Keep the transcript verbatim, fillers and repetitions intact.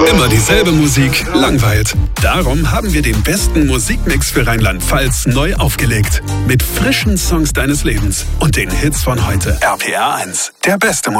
Immer dieselbe Musik langweilt. Darum haben wir den besten Musikmix für Rheinland-Pfalz neu aufgelegt. Mit frischen Songs deines Lebens und den Hits von heute. R P R eins, der beste Musik.